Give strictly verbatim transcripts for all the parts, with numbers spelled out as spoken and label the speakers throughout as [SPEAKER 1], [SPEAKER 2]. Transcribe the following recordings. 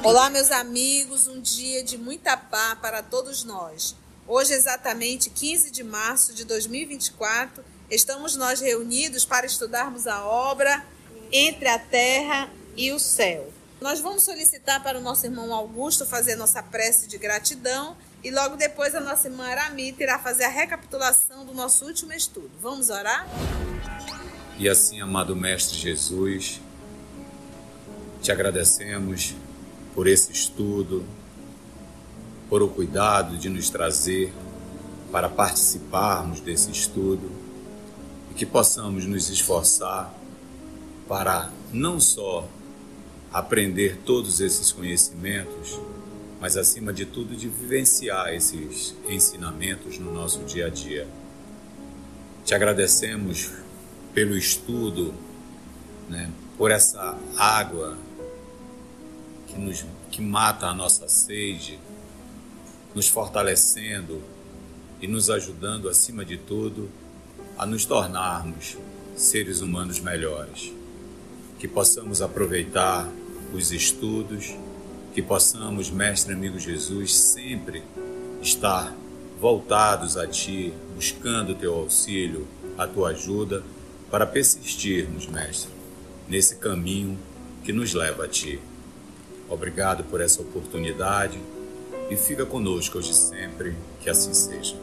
[SPEAKER 1] Olá, meus amigos, um dia de muita paz para todos nós. Hoje, exatamente quinze de março de dois mil e vinte e quatro, estamos nós reunidos para estudarmos a obra Entre a Terra e o Céu. Nós vamos solicitar para o nosso irmão Augusto fazer nossa prece de gratidão e logo depois a nossa irmã Aramita irá fazer a recapitulação do nosso último estudo. Vamos orar?
[SPEAKER 2] E assim, amado Mestre Jesus, te agradecemos por esse estudo, por o cuidado de nos trazer para participarmos desse estudo e que possamos nos esforçar para não só aprender todos esses conhecimentos, mas acima de tudo de vivenciar esses ensinamentos no nosso dia a dia. Te agradecemos pelo estudo, né, por essa água que, nos, que mata a nossa sede, nos fortalecendo e nos ajudando, acima de tudo, a nos tornarmos seres humanos melhores. Que possamos aproveitar os estudos, que possamos, Mestre amigo Jesus, sempre estar voltados a Ti, buscando o Teu auxílio, a Tua ajuda, para persistirmos, Mestre, nesse caminho que nos leva a Ti. Obrigado por essa oportunidade e fica conosco hoje sempre, que assim seja.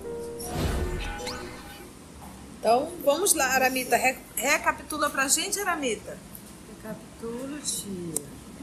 [SPEAKER 1] Então, vamos lá, Aramita. Re- recapitula para a gente, Aramita.
[SPEAKER 3] Recapitulo, tia.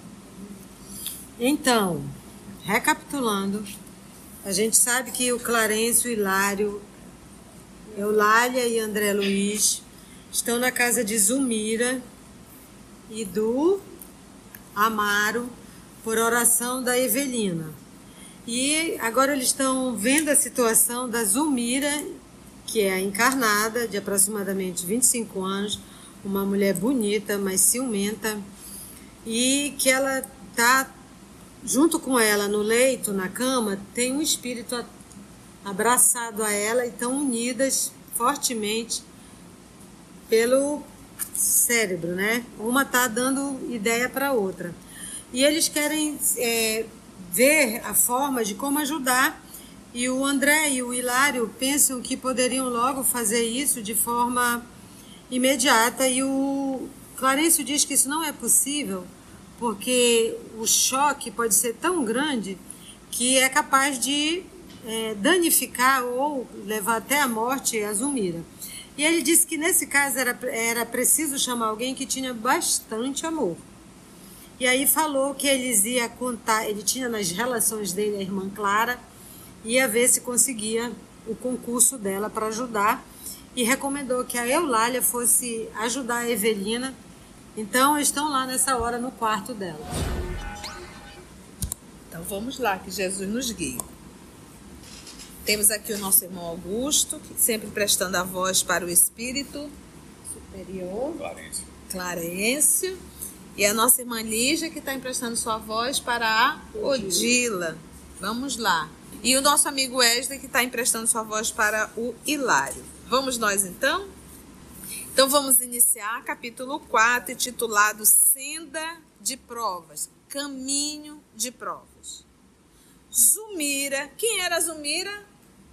[SPEAKER 3] Então, recapitulando, a gente sabe que o Clarencio, Hilário, Eulália e André Luiz estão na casa de Zulmira e do Amaro por oração da Evelina. E agora eles estão vendo a situação da Zulmira, que é a encarnada, de aproximadamente vinte e cinco anos, uma mulher bonita, mas ciumenta, e que ela está junto com ela no leito, na cama, tem um espírito abraçado a ela e estão unidas fortemente pelo cérebro, né? Uma está dando ideia para a outra. E eles querem é, ver a forma de como ajudar, e o André e o Hilário pensam que poderiam logo fazer isso de forma imediata, e o Clarencio diz que isso não é possível, porque o choque pode ser tão grande que é capaz de é, danificar ou levar até a morte a Zulmira. E ele disse que nesse caso era, era preciso chamar alguém que tinha bastante amor. E aí falou que eles iam contar, ele tinha nas relações dele a irmã Clara, ia ver se conseguia o concurso dela para ajudar, e recomendou que a Eulália fosse ajudar a Evelina. Então, estão lá nessa hora no quarto dela.
[SPEAKER 1] Então, vamos lá, que Jesus nos guie. Temos aqui o nosso irmão Augusto, que sempre prestando a voz para o Espírito Superior,
[SPEAKER 2] Clarencio.
[SPEAKER 1] Clarencio. E a nossa irmã Lígia, que está emprestando sua voz para a Odila. Vamos lá. E o nosso amigo Wesley, que está emprestando sua voz para o Hilário. Vamos nós, então? Então, vamos iniciar capítulo quatro, titulado Senda de Provas, Caminho de Provas. Zulmira. Quem era Zulmira?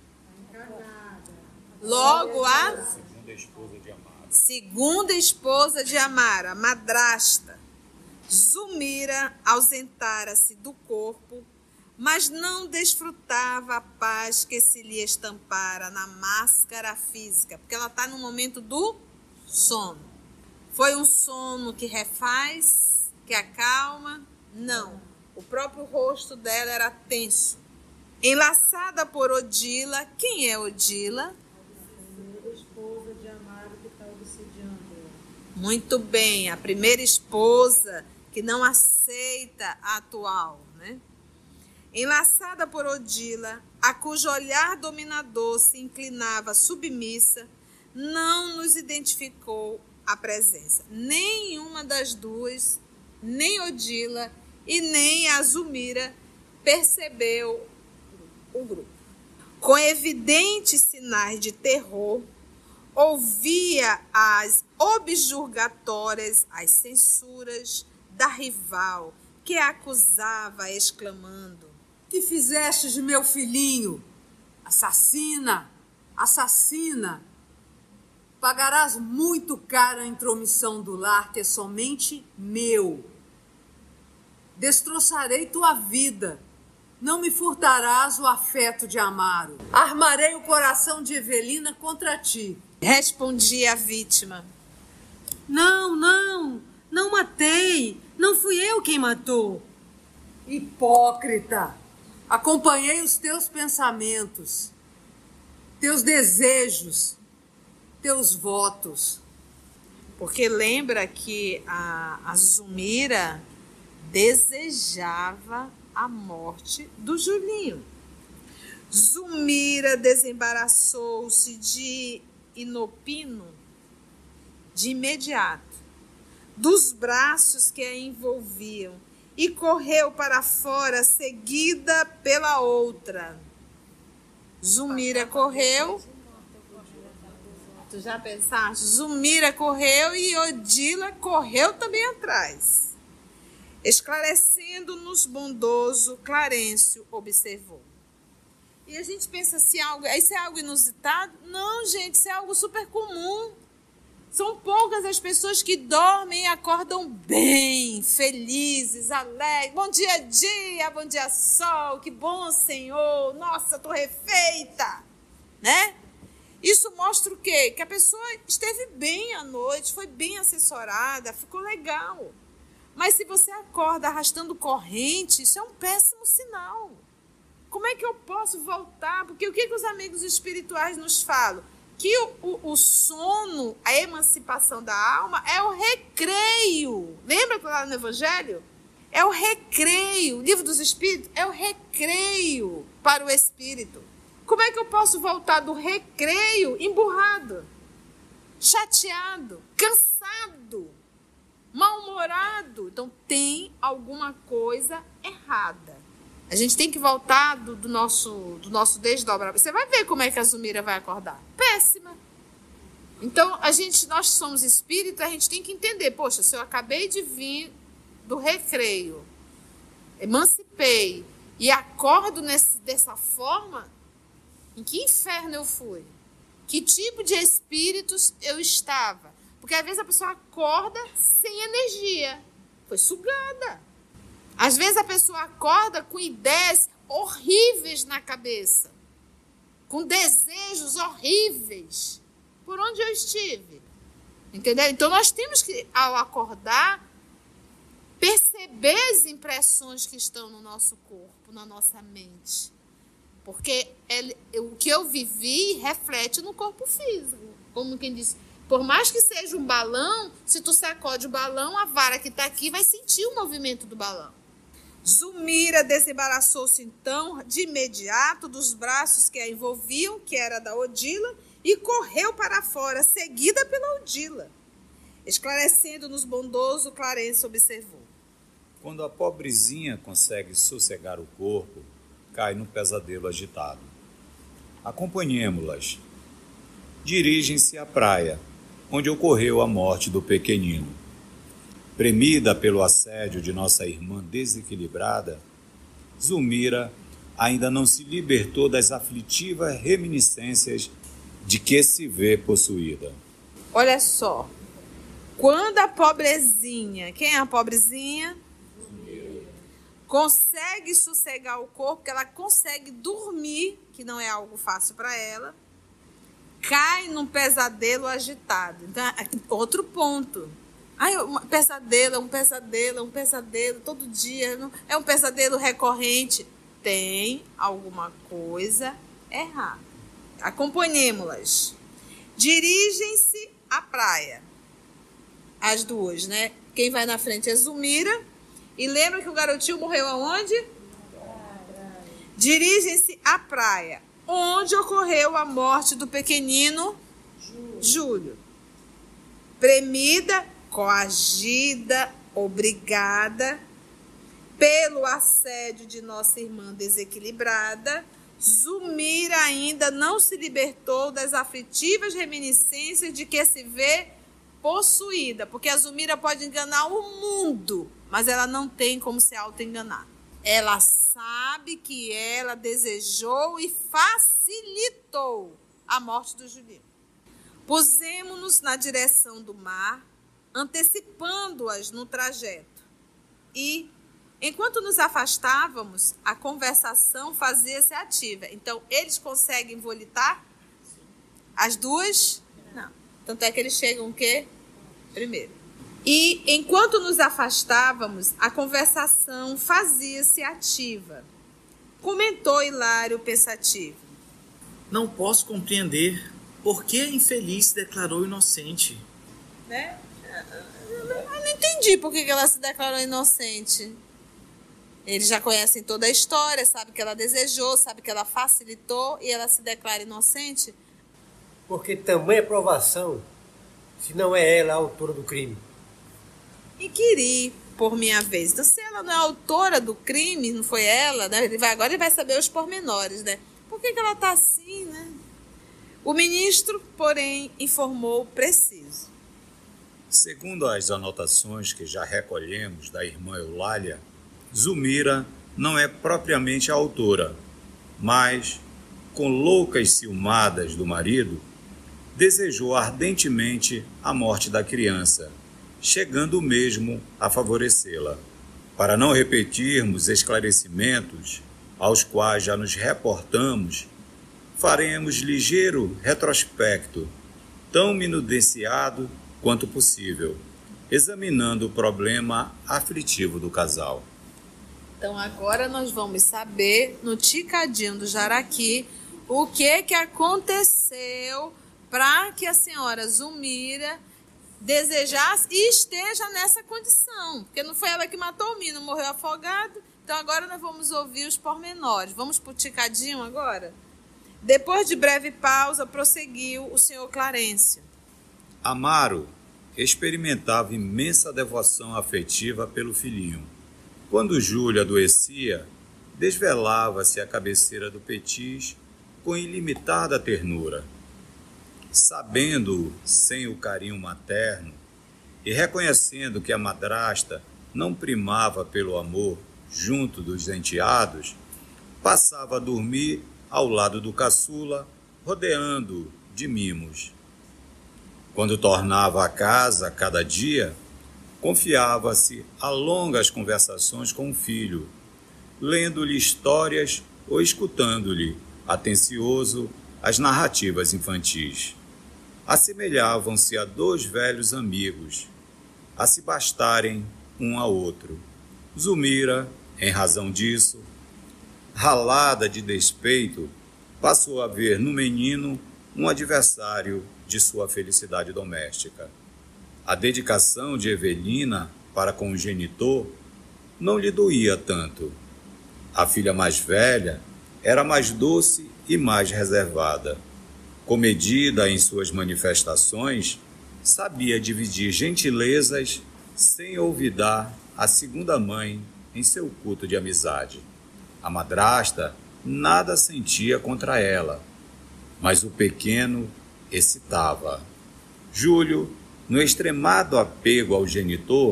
[SPEAKER 1] Logo a
[SPEAKER 2] Segunda esposa de Amaro.
[SPEAKER 1] segunda esposa de Amaro, a madrasta. Zulmira ausentara-se do corpo, mas não desfrutava a paz que se lhe estampara na máscara física, porque ela está no momento do sono. Foi um sono que refaz, que acalma? Não. O próprio rosto dela era tenso. Enlaçada por Odila. Quem é Odila?
[SPEAKER 3] A esposa de Amaro que está obsidiando ela.
[SPEAKER 1] Muito bem, a primeira esposa que não aceita a atual, né? Enlaçada por Odila, a cujo olhar dominador se inclinava submissa, não nos identificou a presença. Nenhuma das duas, nem Odila e nem a Zulmira, percebeu o grupo. Com evidentes sinais de terror, ouvia as objurgatórias, as censuras da rival, que acusava, exclamando:
[SPEAKER 4] Que fizeste de meu filhinho? Assassina, assassina. Pagarás muito caro a intromissão do lar, que é somente meu. Destroçarei tua vida. Não me furtarás o afeto de Amaro. Armarei o coração de Evelina contra ti.
[SPEAKER 1] Respondia a vítima:
[SPEAKER 3] Não, não, não matei. Não fui eu quem matou.
[SPEAKER 4] Hipócrita, acompanhei os teus pensamentos, teus desejos, teus votos.
[SPEAKER 1] Porque lembra que a, a Zumira desejava a morte do Julinho. Zumira desembaraçou-se de Inopino de imediato dos braços que a envolviam e correu para fora, seguida pela outra. Zumira correu. Tu já pensaste? Zumira correu e Odila correu também atrás. Esclarecendo-nos bondoso, Clarencio observou. E a gente pensa assim, algo, isso é algo inusitado? Não, gente, isso é algo super comum. São poucas as pessoas que dormem e acordam bem, felizes, alegres. Bom dia, dia, bom dia, sol, que bom, Senhor. Nossa, estou refeita, né? Isso mostra o quê? Que a pessoa esteve bem à noite, foi bem assessorada, ficou legal. Mas se você acorda arrastando corrente, isso é um péssimo sinal. Como é que eu posso voltar? Porque o que, que os amigos espirituais nos falam? Que o, o, o sono, a emancipação da alma, é o recreio. Lembra que lá no Evangelho? É o recreio. O Livro dos Espíritos é o recreio para o espírito. Como é que eu posso voltar do recreio emburrado, chateado, cansado, mal-humorado? Então tem alguma coisa errada. A gente tem que voltar do, do, nosso, do nosso desdobramento. Você vai ver como é que a Zumira vai acordar. Péssima. Então, a gente, nós somos espíritos, a gente tem que entender. Poxa, se eu acabei de vir do recreio, emancipei e acordo nesse, dessa forma, em que inferno eu fui? Que tipo de espíritos eu estava? Porque às vezes a pessoa acorda sem energia. Foi sugada. Às vezes a pessoa acorda com ideias horríveis na cabeça, com desejos horríveis. Por onde eu estive? Entendeu? Então nós temos que, ao acordar, perceber as impressões que estão no nosso corpo, na nossa mente. Porque ele, o que eu vivi reflete no corpo físico. Como quem disse, por mais que seja um balão, se tu sacode o balão, a vara que está aqui vai sentir o movimento do balão. Zumira desembaraçou-se então de imediato dos braços que a envolviam, que era da Odila, e correu para fora, seguida pela Odila. Esclarecendo-nos bondoso, Clarencio observou.
[SPEAKER 2] Quando a pobrezinha consegue sossegar o corpo, cai num pesadelo agitado. Acompanhemo-las. Dirigem-se à praia, onde ocorreu a morte do pequenino. Premida pelo assédio de nossa irmã desequilibrada, Zumira ainda não se libertou das aflitivas reminiscências de que se vê possuída.
[SPEAKER 1] Olha só, quando a pobrezinha, quem é a pobrezinha? Zumira. Consegue sossegar o corpo, que ela consegue dormir, que não é algo fácil para ela, cai num pesadelo agitado. Então, outro ponto. Ai, um pesadelo, é um pesadelo, é um pesadelo, todo dia, é um pesadelo recorrente. Tem alguma coisa errada. Acompanhemo-las. Dirigem-se à praia. As duas, né? Quem vai na frente é Zumira. E lembra que o garotinho morreu aonde? Dirigem-se à praia, onde ocorreu a morte do pequenino Júlio. Júlio. Premida, coagida, obrigada pelo assédio de nossa irmã desequilibrada, Zumira ainda não se libertou das aflitivas reminiscências de que se vê possuída, porque a Zulmira pode enganar o mundo, mas ela não tem como se auto-enganar. Ela sabe que ela desejou e facilitou a morte do Julinho. Pusemos-nos na direção do mar, antecipando-as no trajeto. E, enquanto nos afastávamos, a conversação fazia-se ativa. Então, eles conseguem volitar? As duas? Não. Tanto é que eles chegam o quê? Primeiro. E, enquanto nos afastávamos, a conversação fazia-se ativa. Comentou Hilário pensativo.
[SPEAKER 5] Não posso compreender por que a infeliz se declarou inocente.
[SPEAKER 1] Né? Eu não entendi por que ela se declarou inocente. Eles já conhecem toda a história, sabe que ela desejou, sabe que ela facilitou e ela se declara inocente.
[SPEAKER 6] Porque tamanha provação, se não é ela a autora do crime.
[SPEAKER 1] E queria, por minha vez. Então, se ela não é a autora do crime, não foi ela, né? Ele vai, agora ele vai saber os pormenores, né? Por que, que ela está assim, né? O ministro, porém, informou preciso.
[SPEAKER 2] Segundo as anotações que já recolhemos da irmã Eulália, Zulmira não é propriamente a autora, mas, com loucas ciumadas do marido, desejou ardentemente a morte da criança, chegando mesmo a favorecê-la. Para não repetirmos esclarecimentos aos quais já nos reportamos, faremos ligeiro retrospecto, tão minuciado quanto possível, examinando o problema aflitivo do casal.
[SPEAKER 1] Então agora nós vamos saber, no ticadinho do Jaraqui, o que, que aconteceu para que a senhora Zulmira desejasse e esteja nessa condição. Porque não foi ela que matou o menino, morreu afogado. Então agora nós vamos ouvir os pormenores. Vamos para o ticadinho agora? Depois de breve pausa, prosseguiu o senhor Clarencio.
[SPEAKER 2] Amaro experimentava imensa devoção afetiva pelo filhinho. Quando Júlia adoecia, desvelava-se à cabeceira do Petis com ilimitada ternura. Sabendo-o sem o carinho materno e reconhecendo que a madrasta não primava pelo amor junto dos enteados, passava a dormir ao lado do caçula, rodeando-o de mimos. Quando tornava a casa cada dia, confiava-se a longas conversações com o filho, lendo-lhe histórias ou escutando-lhe, atencioso, as narrativas infantis. Assemelhavam-se a dois velhos amigos, a se bastarem um ao outro. Zulmira, em razão disso, ralada de despeito, passou a ver no menino um adversário de sua felicidade doméstica. A dedicação de Evelina para com o genitor não lhe doía tanto. A filha mais velha era mais doce e mais reservada. Comedida em suas manifestações, sabia dividir gentilezas sem olvidar a segunda mãe em seu culto de amizade. A madrasta nada sentia contra ela, mas o pequeno excitava. Júlio, no extremado apego ao genitor,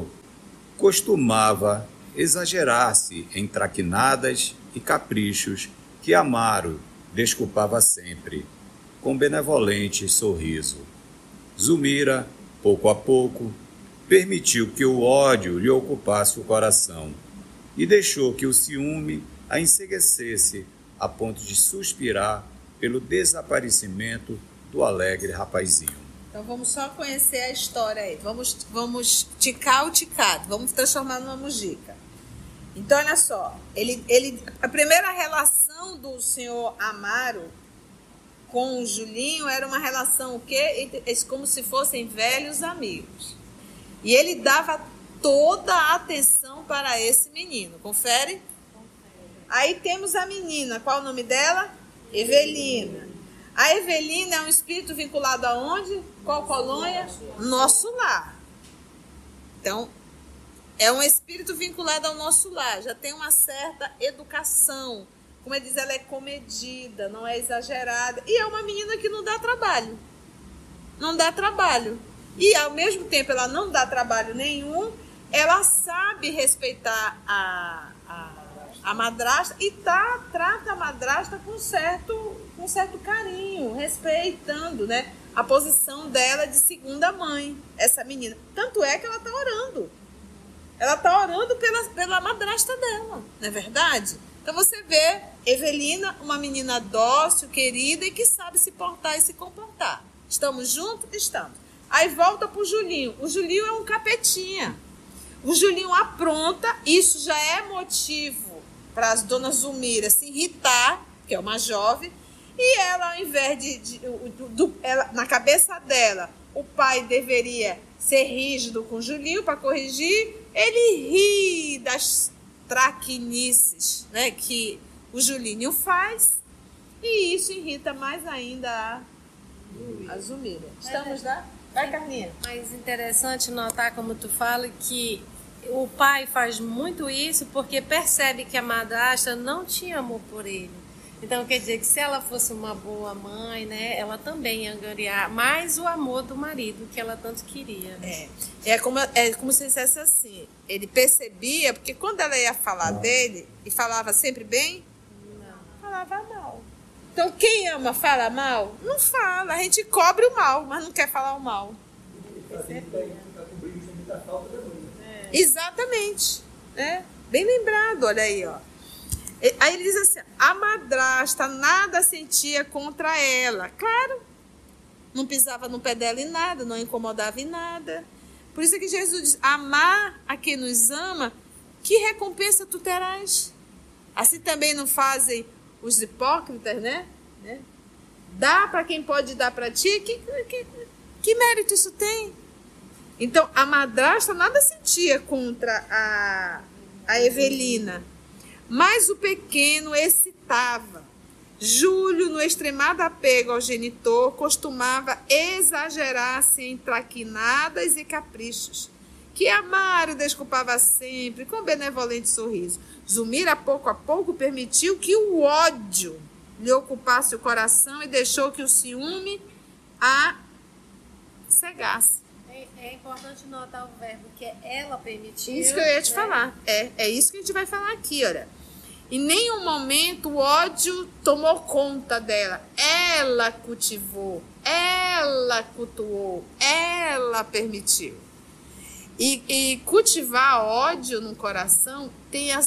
[SPEAKER 2] costumava exagerar-se em traquinadas e caprichos que Amaro desculpava sempre, com benevolente sorriso. Zulmira, pouco a pouco, permitiu que o ódio lhe ocupasse o coração e deixou que o ciúme a enseguecesse a ponto de suspirar pelo desaparecimento do alegre rapazinho.
[SPEAKER 1] Então vamos só conhecer a história aí. Vamos, vamos ticar o ticado, vamos transformar numa mujica. Então, olha só, ele, ele, a primeira relação do senhor Amaro com o Julinho era uma relação o quê? Como se fossem velhos amigos. E ele dava toda a atenção para esse menino. Confere? Confere. Aí temos a menina. Qual o nome dela? Evelina. A Evelina é um espírito vinculado aonde? Qual colônia? Nosso lar. Então, é um espírito vinculado ao nosso lar. Já tem uma certa educação. Como ele diz, ela é comedida, não é exagerada. E é uma menina que não dá trabalho. Não dá trabalho. e ao mesmo tempo ela não dá trabalho nenhum, ela sabe respeitar a, a, a madrasta e tá, trata a madrasta com certo, com certo carinho, respeitando, né, a posição dela de segunda mãe, essa menina. Tanto é que ela está orando. Ela está orando pela, pela madrasta dela, não é verdade? Então você vê Evelina, uma menina dócil, querida e que sabe se portar e se comportar. Estamos juntos? Estamos. Aí volta para o Julinho. O Julinho é um capetinha. O Julinho apronta, isso já é motivo para as donas Zulmira se irritar, que é uma jovem, e ela, ao invés de, de do, do, ela, na cabeça dela, o pai deveria ser rígido com o Julinho para corrigir, ele ri das traquinices, né, que o Julinho faz, e isso irrita mais ainda a, a Zulmira. Estamos lá? Vai, Carlinha.
[SPEAKER 3] Mas interessante notar, como tu fala, que o pai faz muito isso porque percebe que a madrasta não tinha amor por ele. Então, quer dizer que se ela fosse uma boa mãe, né, ela também ia angariar mais o amor do marido, que ela tanto queria. Né?
[SPEAKER 1] É, é, como, é como se dissesse assim, ele percebia, porque quando ela ia falar dele, e falava sempre bem,
[SPEAKER 3] Não.
[SPEAKER 1] falava mal. Então, quem ama fala mal? Não fala, a gente cobre o mal, mas não quer falar o mal. É. Exatamente. É, bem lembrado, olha aí, ó. Aí ele diz assim, a madrasta nada sentia contra ela. Claro, não pisava no pé dela em nada, não incomodava em nada. Por isso é que Jesus diz, amar a quem nos ama, que recompensa tu terás? Assim também não fazem os hipócritas, né? né? Dá para quem pode dar para ti, que, que, que mérito isso tem? Então, a madrasta nada sentia contra a, a Evelina. Mas o pequeno excitava. Júlio, no extremado apego ao genitor, costumava exagerar-se em traquinadas e caprichos, que Amaro desculpava sempre com benevolente sorriso. Zulmira, pouco a pouco, permitiu que o ódio lhe ocupasse o coração e deixou que o ciúme a cegasse.
[SPEAKER 3] É, é importante notar o verbo que ela permitiu.
[SPEAKER 1] Isso que eu ia te
[SPEAKER 3] né?
[SPEAKER 1] falar. É, é isso que a gente vai falar aqui, olha. Em nenhum momento o ódio tomou conta dela. Ela cultivou, ela cultuou, ela permitiu. E, e cultivar ódio no coração, tenha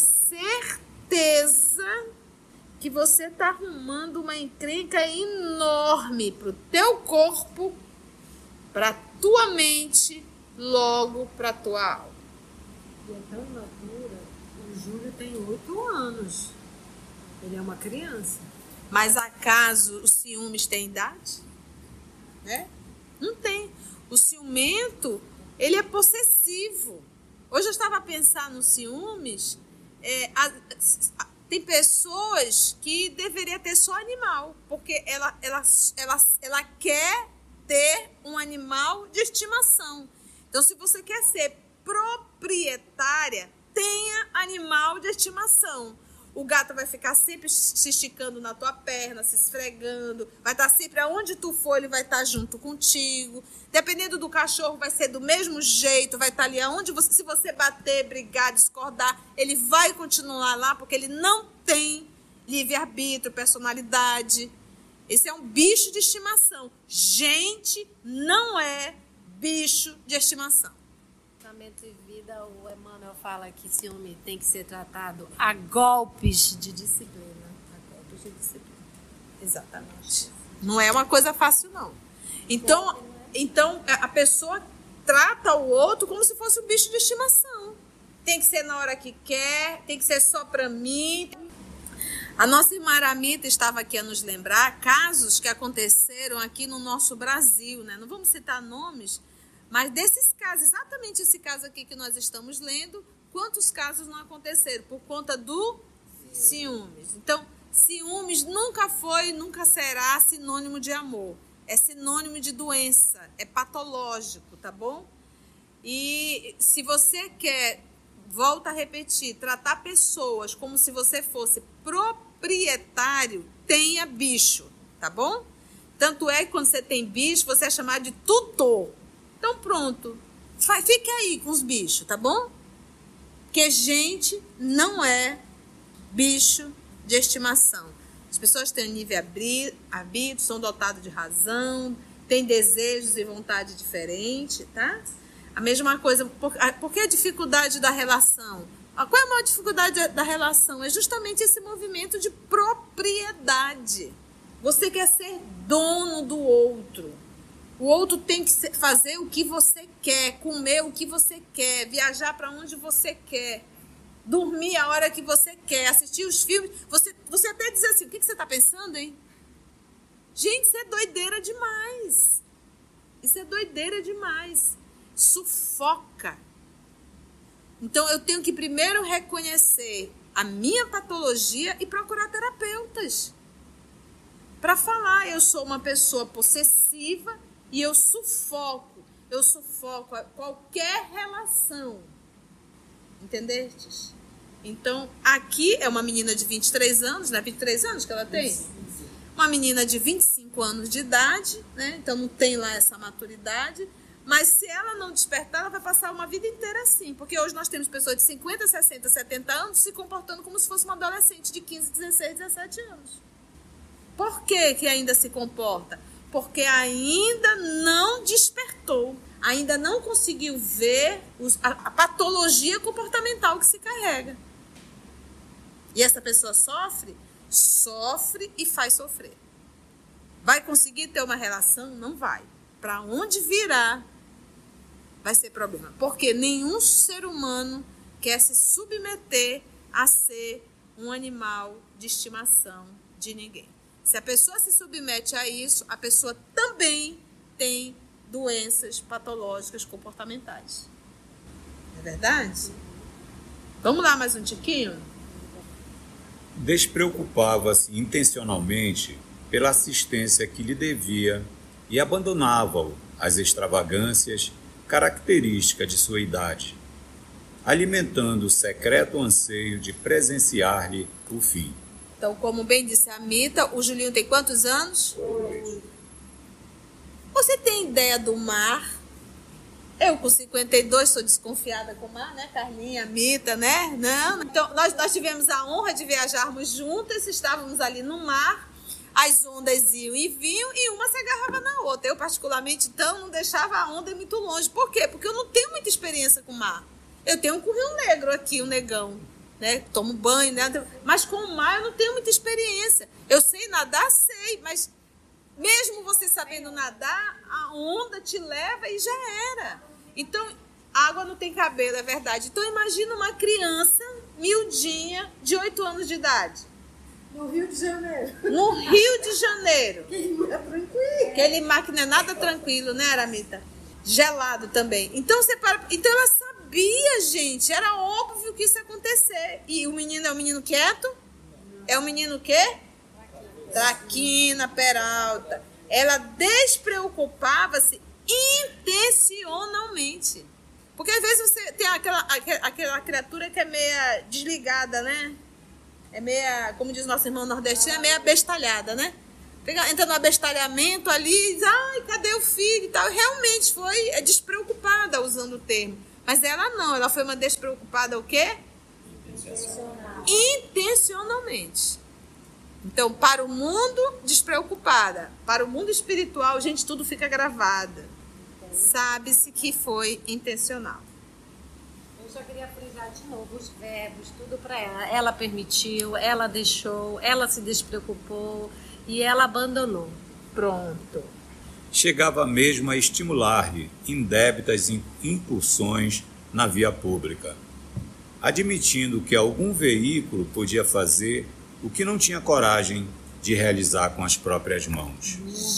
[SPEAKER 1] certeza que você está arrumando uma encrenca enorme para o teu corpo, para a tua mente, logo para a tua alma.
[SPEAKER 3] E é tão madura. O Júlio tem oito anos. Ele é uma criança.
[SPEAKER 1] Mas acaso os ciúmes têm idade? Né? Não tem. O ciumento, ele é possessivo. Hoje eu estava a pensar nos ciúmes. É, a, a, tem pessoas que deveria ter só animal, porque ela, ela, ela, ela quer ter um animal de estimação. Então, se você quer ser proprietária, tenha animal de estimação. O gato vai ficar sempre se esticando na tua perna, se esfregando, vai estar sempre aonde tu for, ele vai estar junto contigo. Dependendo do cachorro, vai ser do mesmo jeito, vai estar ali aonde você, se você bater, brigar, discordar, ele vai continuar lá, porque ele não tem livre-arbítrio, personalidade. Esse é um bicho de estimação. Gente não é bicho de estimação.
[SPEAKER 3] De vida, o Emmanuel fala que ciúme tem que ser tratado a golpes de disciplina. A golpes de disciplina.
[SPEAKER 1] Exatamente. Não é uma coisa fácil, não. Então, então a pessoa trata o outro como se fosse um bicho de estimação. Tem que ser na hora que quer, tem que ser só para mim. A nossa irmã Aramita estava aqui a nos lembrar casos que aconteceram aqui no nosso Brasil, né? Não vamos citar nomes, mas desses casos, exatamente esse caso aqui que nós estamos lendo, quantos casos não aconteceram? Por conta do ciúmes. Então, ciúmes nunca foi, nunca será sinônimo de amor. É sinônimo de doença, é patológico, tá bom? E se você quer, volta a repetir, tratar pessoas como se você fosse proprietário, tenha bicho, tá bom? Tanto é que quando você tem bicho, você é chamado de tutor. Então pronto, fique aí com os bichos, tá bom? Porque gente não é bicho de estimação. As pessoas têm um livre-arbítrio, são dotados de razão, têm desejos e vontade diferente, tá? A mesma coisa, por, por que a dificuldade da relação? Qual é a maior dificuldade da relação? É justamente esse movimento de propriedade. Você quer ser dono do outro. O outro tem que fazer o que você quer, comer o que você quer, viajar para onde você quer, dormir a hora que você quer, assistir os filmes. Você, você até diz assim, o que, que você está pensando, hein? Gente, isso é doideira demais. Isso é doideira demais. Sufoca. Então, eu tenho que primeiro reconhecer a minha patologia e procurar terapeutas. Para falar, eu sou uma pessoa possessiva e eu sufoco. Eu sufoco qualquer relação. Entendestes? Então, aqui é uma menina de vinte e três anos, né? vinte e três anos que ela tem? Uma menina de vinte e cinco anos de idade, né? Então não tem lá essa maturidade. Mas se ela não despertar, ela vai passar uma vida inteira assim. Porque hoje nós temos pessoas de cinquenta, sessenta, setenta anos se comportando como se fosse uma adolescente de quinze, dezesseis, dezessete anos. Por que que ainda se comporta? Porque ainda não despertou. Ainda não conseguiu ver os, a, a patologia comportamental que se carrega. E essa pessoa sofre? Sofre e faz sofrer. Vai conseguir ter uma relação? Não vai. Para onde virar, vai ser problema. Porque nenhum ser humano quer se submeter a ser um animal de estimação de ninguém. Se a pessoa se submete a isso, a pessoa também tem doenças patológicas comportamentais. É verdade? Vamos lá mais um tiquinho?
[SPEAKER 2] Despreocupava-se intencionalmente pela assistência que lhe devia e abandonava-o às extravagâncias características de sua idade, alimentando o secreto anseio de presenciar-lhe o fim.
[SPEAKER 1] Então, como bem disse a Mita, o Julinho tem quantos anos? Você tem ideia do mar? Eu com cinquenta e dois sou desconfiada com o mar, né? Carlinha, Mita, né? Não. Então, nós, nós tivemos a honra de viajarmos juntas, estávamos ali no mar, as ondas iam e vinham e uma se agarrava na outra. Eu, particularmente, então, não deixava a onda muito longe. Por quê? Porque eu não tenho muita experiência com o mar. Eu tenho um curral negro aqui, um negão, né? Tomo banho, né? Mas com o mar eu não tenho muita experiência. Eu sei nadar, sei, mas mesmo você sabendo nadar, a onda te leva e já era. Então, água não tem cabelo, é verdade. Então, imagina uma criança miudinha de oito anos de idade.
[SPEAKER 3] No Rio de Janeiro.
[SPEAKER 1] No Rio de Janeiro.
[SPEAKER 3] Aquele mar tranquilo.
[SPEAKER 1] Aquele mar que não é nada tranquilo, né, Aramita? Gelado também. Então, você para... então ela sabia, gente. Era óbvio que isso ia acontecer. E o menino é um menino quieto? É um menino o quê? Traquina, Peralta. Ela despreocupava-se intencionalmente. Porque às vezes você tem aquela, aquela criatura que é meia desligada, né? É meia, como diz nosso irmão nordestino, é meia bestalhada, né? Entra no abestalhamento ali e diz, ai, cadê o filho e tal. E realmente foi é despreocupada, usando o termo. Mas ela não, ela foi uma despreocupada o quê? Intencional. Intencionalmente. Então, para o mundo, despreocupada. Para o mundo espiritual, gente, tudo fica gravado. Sabe-se que foi intencional.
[SPEAKER 7] Eu só queria frisar de novo os verbos, tudo para ela. Ela permitiu, ela deixou, ela se despreocupou e ela abandonou.
[SPEAKER 1] Pronto.
[SPEAKER 2] Chegava mesmo a estimular-lhe indébitas impulsões na via pública, admitindo que algum veículo podia fazer o que não tinha coragem de realizar com as próprias mãos.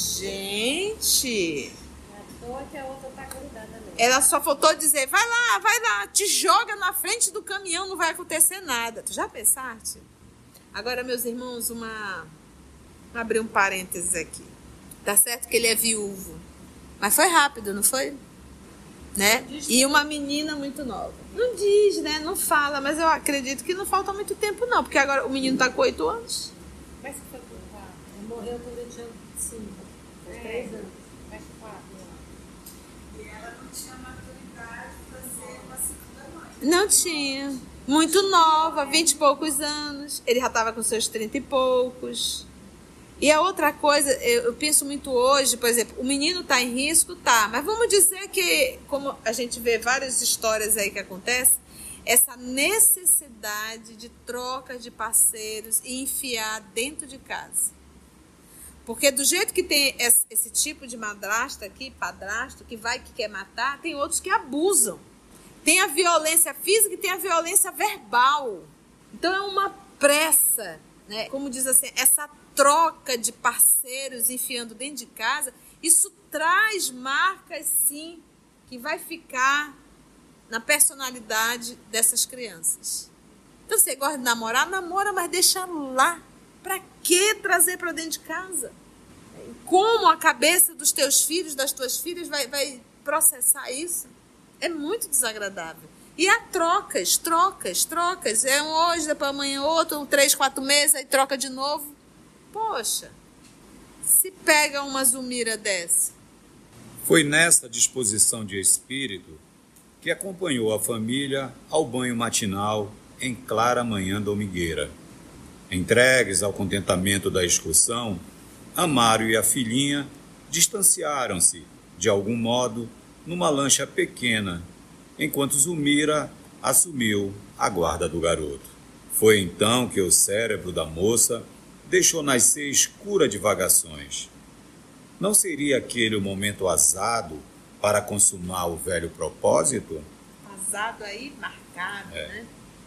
[SPEAKER 1] Gente!
[SPEAKER 7] Que a outra tá grudada nela.
[SPEAKER 1] Ela só faltou dizer, vai lá, vai lá, te joga na frente do caminhão, não vai acontecer nada. Tu já pensaste? Agora, meus irmãos, uma... Vou abrir um parênteses aqui. Tá certo que ele é viúvo, mas foi rápido, não foi? Né? E uma menina muito nova. Não diz, né? Não fala, mas eu acredito que não falta muito tempo, não, porque agora o menino tá com oito anos.
[SPEAKER 7] Mas foi com quatro. Ele morreu quando eu tinha cinco. Faz três anos. Faz quatro.
[SPEAKER 1] Ela não tinha maturidade para ser uma segunda mãe. Não tinha. Muito nova, vinte e poucos anos. Ele já estava com seus trinta e poucos. E a outra coisa, eu, eu penso muito hoje, por exemplo, o menino está em risco, tá. Mas vamos dizer que, como a gente vê várias histórias aí que acontecem, essa necessidade de troca de parceiros e enfiar dentro de casa. Porque do jeito que tem esse, esse tipo de madrasta aqui, padrasto, que vai, que quer matar, tem outros que abusam. Tem a violência física e tem a violência verbal. Então é uma pressa, né? Como diz assim, essa troca de parceiros enfiando dentro de casa, isso traz marcas, sim, que vai ficar na personalidade dessas crianças. Então, você gosta de namorar? Namora, mas deixa lá. Para que trazer para dentro de casa? Como a cabeça dos teus filhos, das tuas filhas, vai, vai processar isso? É muito desagradável. E há trocas, trocas, trocas. É um hoje, depois amanhã outro, um três, quatro meses, aí troca de novo. Poxa, se pega uma Zumira dessa.
[SPEAKER 2] Foi nessa disposição de espírito que acompanhou a família ao banho matinal em clara manhã domingueira. Entregues ao contentamento da excursão, Amaro e a filhinha distanciaram-se, de algum modo, numa lancha pequena, enquanto Zumira assumiu a guarda do garoto. Foi então que o cérebro da moça deixou nascer escura divagações. Não seria aquele o momento azado para consumar o velho propósito?
[SPEAKER 1] Azado aí, marcado, é. Né?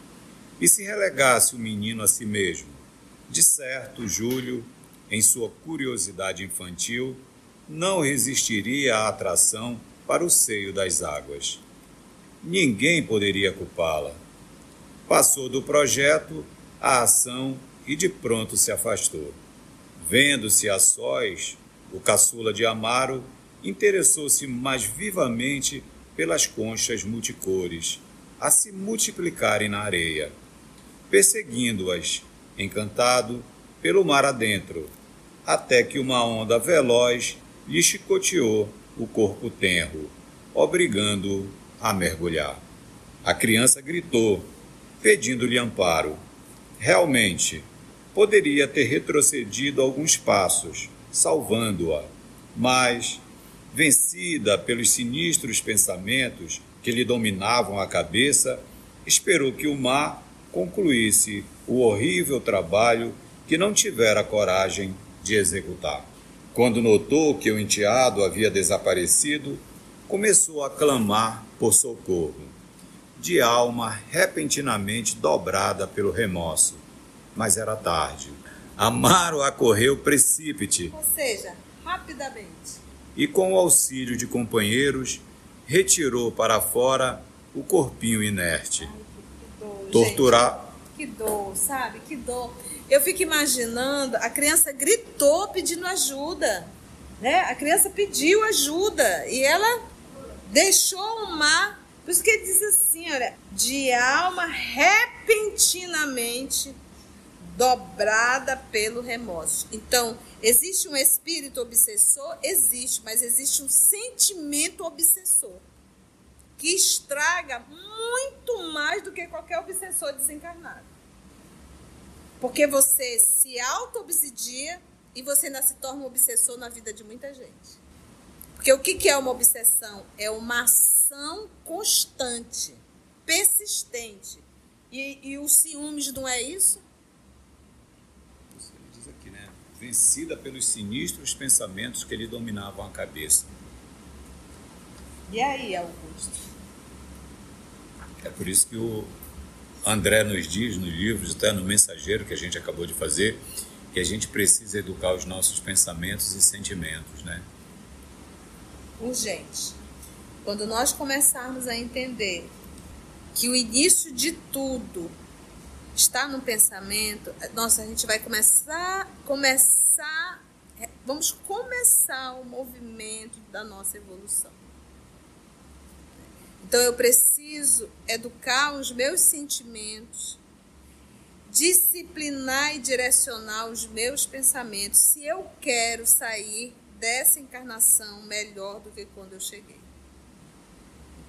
[SPEAKER 2] E se relegasse o menino a si mesmo? De certo, Júlio, em sua curiosidade infantil, não resistiria à atração para o seio das águas. Ninguém poderia culpá-la. Passou do projeto à ação e de pronto se afastou. Vendo-se a sós, o caçula de Amaro interessou-se mais vivamente pelas conchas multicores, a se multiplicarem na areia, perseguindo-as, encantado, pelo mar adentro, até que uma onda veloz lhe chicoteou o corpo tenro, obrigando-o a mergulhar. A criança gritou, pedindo-lhe amparo. Realmente, poderia ter retrocedido alguns passos, salvando-a, mas, vencida pelos sinistros pensamentos que lhe dominavam a cabeça, esperou que o mar concluísse o horrível trabalho que não tivera coragem de executar. Quando notou que o enteado havia desaparecido, começou a clamar por socorro, de alma repentinamente dobrada pelo remorso. Mas era tarde. Amaro acorreu precípite.
[SPEAKER 1] Ou seja, rapidamente.
[SPEAKER 2] E com o auxílio de companheiros, retirou para fora o corpinho inerte.
[SPEAKER 1] Ai, que dor,
[SPEAKER 2] Torturar.
[SPEAKER 1] Gente, que dor, sabe? Que dor. Eu fico imaginando, a criança gritou pedindo ajuda, né? A criança pediu ajuda e ela deixou o mar. Por isso que ele diz assim, olha, de alma repentinamente dobrada pelo remorso. Então, existe um espírito obsessor? Existe, mas existe um sentimento obsessor que estraga muito mais do que qualquer obsessor desencarnado. Porque você se auto-obsidia e você ainda se torna um obsessor na vida de muita gente. Porque o que é uma obsessão? É uma ação constante, persistente. E, e os ciúmes não é isso?
[SPEAKER 2] Ele diz aqui, né? Vencida pelos sinistros pensamentos que lhe dominavam a cabeça.
[SPEAKER 1] E aí, Augusto?
[SPEAKER 2] É por isso que o André nos diz no livro, até no Mensageiro que a gente acabou de fazer, que a gente precisa educar os nossos pensamentos e sentimentos, né?
[SPEAKER 1] Urgente. Quando nós começarmos a entender que o início de tudo está no pensamento, nossa, a gente vai começar, começar, vamos começar o movimento da nossa evolução. Então eu preciso educar os meus sentimentos, disciplinar e direcionar os meus pensamentos, se eu quero sair dessa encarnação melhor do que quando eu cheguei.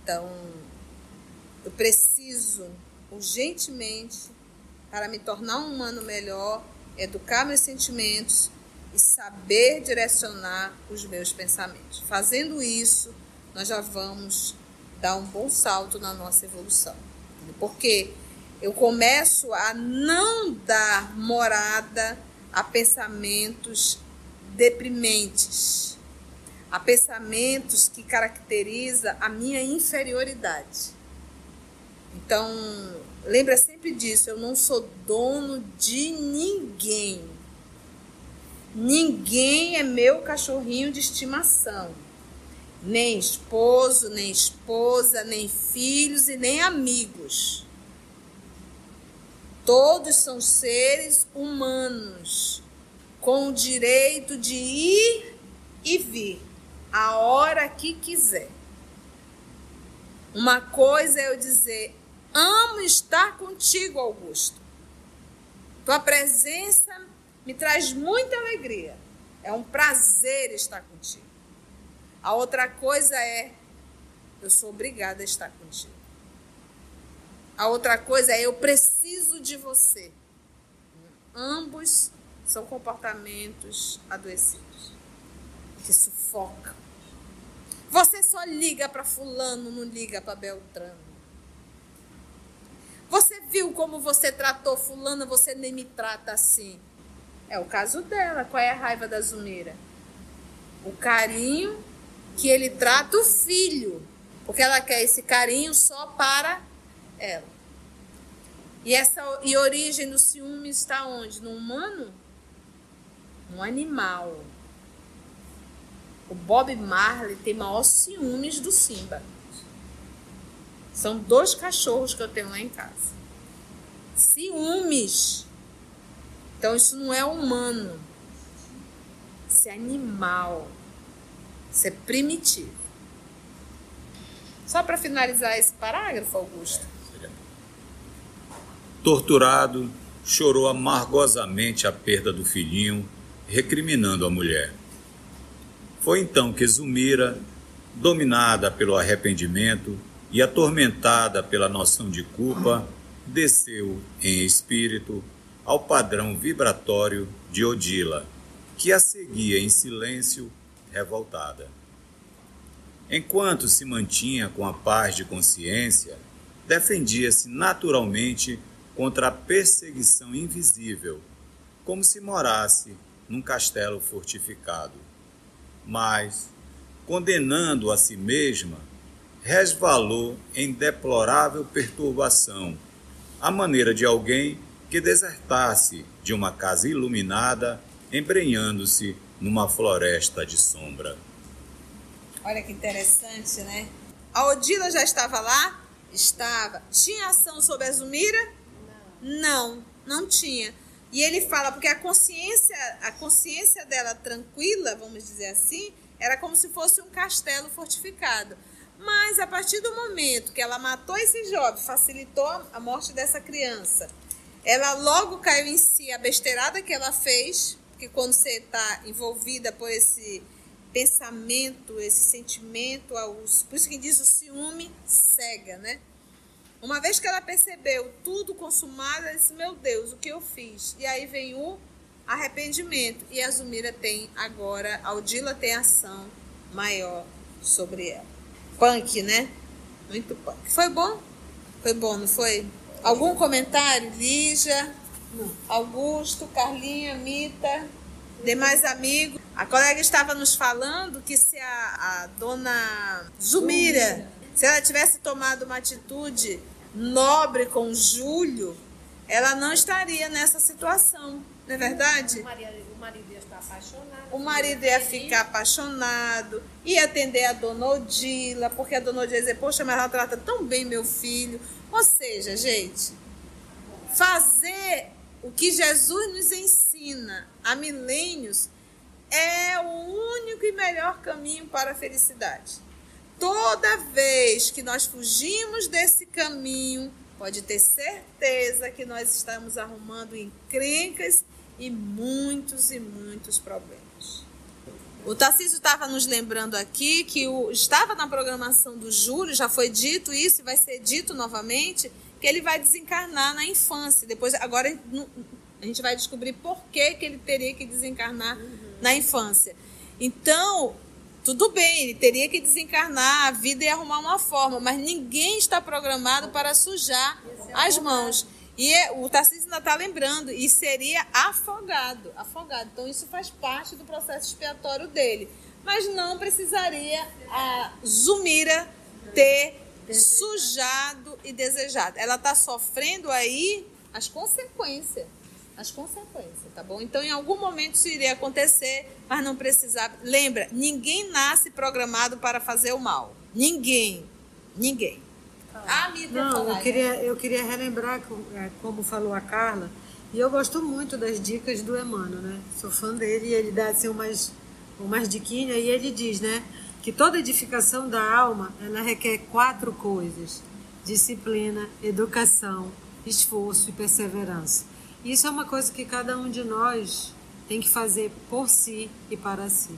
[SPEAKER 1] Então, eu preciso urgentemente, para me tornar um humano melhor, educar meus sentimentos e saber direcionar os meus pensamentos. Fazendo isso, nós já vamos dar um bom salto na nossa evolução. Porque eu começo a não dar morada a pensamentos deprimentes, a pensamentos que caracterizam a minha inferioridade. Então, lembra sempre disso, eu não sou dono de ninguém. Ninguém é meu cachorrinho de estimação. Nem esposo, nem esposa, nem filhos e nem amigos. Todos são seres humanos, com o direito de ir e vir, a hora que quiser. Uma coisa é eu dizer, amo estar contigo, Augusto. Tua presença me traz muita alegria. É um prazer estar contigo. A outra coisa é, eu sou obrigada a estar contigo. A outra coisa é, eu preciso de você. Ambos são comportamentos adoecidos, que sufocam. Você só liga para fulano, não liga para Beltrano. Você viu como você tratou fulana, você nem me trata assim. É o caso dela. Qual é a raiva da Zumira? O carinho que ele trata o filho, porque ela quer esse carinho só para ela. E essa e a origem do ciúme está onde? No humano? No animal. O Bob Marley tem maior ciúmes do Simba. São dois cachorros que eu tenho lá em casa. Ciúmes. Então isso não é humano. Isso é animal. Isso é primitivo. Só para finalizar esse parágrafo, Augusto.
[SPEAKER 2] Torturado, chorou amargosamente a perda do filhinho, recriminando a mulher. Foi então que Zumira, dominada pelo arrependimento e atormentada pela noção de culpa, desceu em espírito ao padrão vibratório de Odila, que a seguia em silêncio, revoltada. Enquanto se mantinha com a paz de consciência, defendia-se naturalmente contra a perseguição invisível, como se morasse num castelo fortificado. Mas, condenando a si mesma, resvalou em deplorável perturbação, à maneira de alguém que desertasse de uma casa iluminada, embrenhando-se numa floresta de sombra.
[SPEAKER 1] Olha que interessante, né? A Odila já estava lá? Estava. Tinha ação sobre a Zumira? Não, não tinha. E ele fala, porque a consciência, a consciência dela tranquila, vamos dizer assim, era como se fosse um castelo fortificado. Mas a partir do momento que ela matou esse jovem, facilitou a morte dessa criança, ela logo caiu em si a besteirada que ela fez, porque quando você está envolvida por esse pensamento, esse sentimento, por isso que diz o ciúme cega, né? Uma vez que ela percebeu tudo consumado, ela disse, meu Deus, o que eu fiz? E aí vem o arrependimento. E a Zumira tem agora, a Odila tem ação maior sobre ela. Punk, né? Muito punk. Foi bom? Foi bom, não foi? Algum comentário? Lígia, Augusto, Carlinha, Mita, demais amigos. A colega estava nos falando que se a, a dona Zumira, se ela tivesse tomado uma atitude nobre com Júlio, ela não estaria nessa situação, não é verdade?
[SPEAKER 7] O marido, o marido ia estar apaixonado.
[SPEAKER 1] O marido ia ficar apaixonado, ia atender a dona Odila, porque a dona Odila ia dizer, poxa, mas ela trata tão bem meu filho. Ou seja, gente, fazer o que Jesus nos ensina há milênios é o único e melhor caminho para a felicidade. Toda vez que nós fugimos desse caminho, pode ter certeza que nós estamos arrumando encrencas e muitos e muitos problemas. O Tarcísio estava nos lembrando aqui que o, estava na programação do Júlio, já foi dito isso e vai ser dito novamente, que ele vai desencarnar na infância. Depois, agora a gente vai descobrir por que, que ele teria que desencarnar uhum. na infância. Então, tudo bem, ele teria que desencarnar a vida e arrumar uma forma, mas ninguém está programado para sujar as mãos. E o Tarcísio ainda está lembrando, e seria afogado, afogado. Então, isso faz parte do processo expiatório dele. Mas não precisaria a Zumira ter sujado e desejado. Ela está sofrendo aí as consequências. As consequências, tá bom? Então, em algum momento isso iria acontecer, mas não precisava. Lembra, ninguém nasce programado para fazer o mal. Ninguém. Ninguém.
[SPEAKER 3] Ah, não, eu queria, eu queria relembrar, como falou a Carla, e eu gosto muito das dicas do Emmanuel, né? Sou fã dele e ele dá assim umas, umas diquinhas e ele diz, né, que toda edificação da alma, ela requer quatro coisas: disciplina, educação, esforço e perseverança. Isso é uma coisa que cada um de nós tem que fazer por si e para si.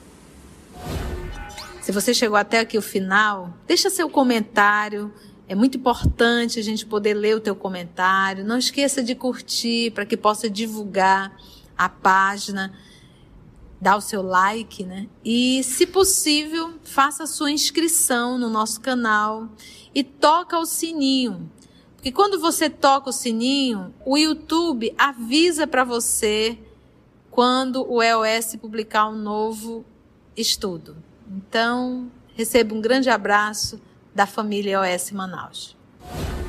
[SPEAKER 1] Se você chegou até aqui o final, deixa seu comentário. É muito importante a gente poder ler o teu comentário. Não esqueça de curtir para que possa divulgar a página. Dá o seu like, né? E, se possível, faça a sua inscrição no nosso canal e toca o sininho. Porque quando você toca o sininho, o YouTube avisa para você quando o E O S publicar um novo estudo. Então, receba um grande abraço da família E O S Manaus.